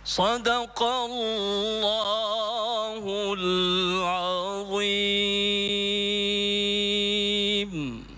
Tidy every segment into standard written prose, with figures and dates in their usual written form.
صدق الله العظيم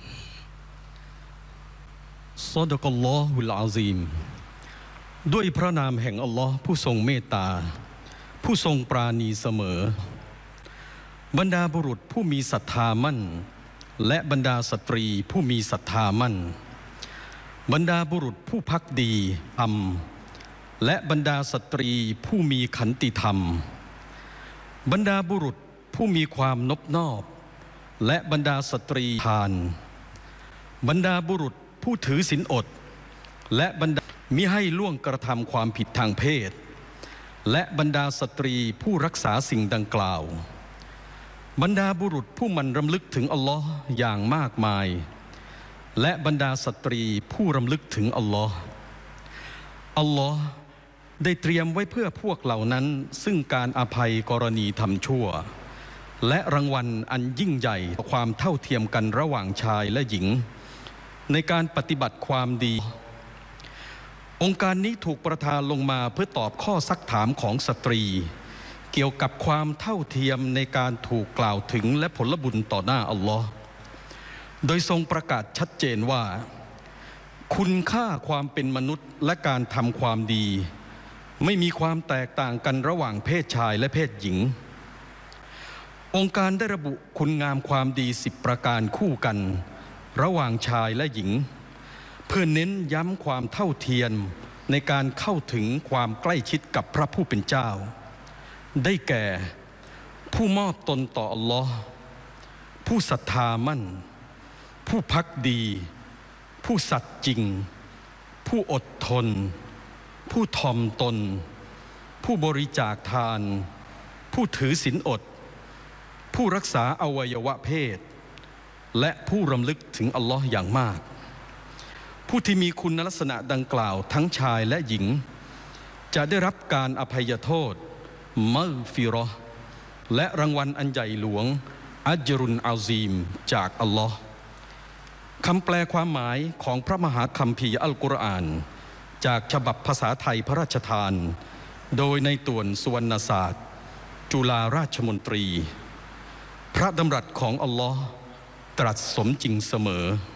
صدق الله العظيم ด้วยพระนามแห่งอัลลอฮ์ผู้ทรงเมตตาผู้ทรงปราณีเสมอบรรดาบุรุษผู้มีศรัทธามั่นและบรรดาสตรีผู้มีศรัทธามั่นบรรดาบุรุษผู้ภักดีธรรมและบรรดาสตรีผู้มีขันติธรรมบรรดาบุรุษผู้มีความนอบน้อมและบรรดาสตรีทานบรรดาบุรุษผู้ถือศีลอดและบรรดามิให้ล่วงกระทำความผิดทางเพศและบรรดาสตรีผู้รักษาสิ่งดังกล่าวบรรดาบุรุษผู้มันรำลึกถึงอัลลอฮ์อย่างมากมายและบรรดาสตรีผู้รำลึกถึงอัลลอฮ์อัลลอฮ์ได้เตรียมไว้เพื่อพวกเหล่านั้นซึ่งการอภัยกรณีทำชั่วและรางวัลอันยิ่งใหญ่ความเท่าเทียมกันระหว่างชายและหญิงในการปฏิบัติความดีองค์การนี้ถูกประทานลงมาเพื่อตอบข้อซักถามของสตรีเกี่ยวกับความเท่าเทียมในการถูกกล่าวถึงและผลบุญต่อหน้าอัลลอฮ์โดยทรงประกาศชัดเจนว่าคุณค่าความเป็นมนุษย์และการทำความดีไม่มีความแตกต่างกันระหว่างเพศชายและเพศหญิงองค์การได้ระบุคุณงามความดี10ประการคู่กันระหว่างชายและหญิงเพื่อเน้นย้ำความเท่าเทียมในการเข้าถึงความใกล้ชิดกับพระผู้เป็นเจ้าได้แก่ผู้มอบตนต่ออัลลอฮ์ผู้ศรัทธามั่นผู้ภักดีผู้สัตย์จริงผู้อดทนผู้ถ่อมตนผู้บริจาคทานผู้ถือศีลอดผู้รักษาอวัยวะเพศและผู้รำลึกถึงอัลลอฮ์อย่างมากผู้ที่มีคุณลักษณะดังกล่าวทั้งชายและหญิงจะได้รับการอภัยโทษมัฆฟิเราะห์และรางวัลอันใหญ่หลวงอัจรุนอาซีมจากอัลลอฮ์คำแปลความหมายของพระมหาคัมภีร์อัลกุรอานจากฉบับภาษาไทยพระราชทานโดยในต่วนสุวรรณศาสตร์จุฬาราชมนตรีพระดำรัสของอัลลอฮ์ตรัสสมจริงเสมอ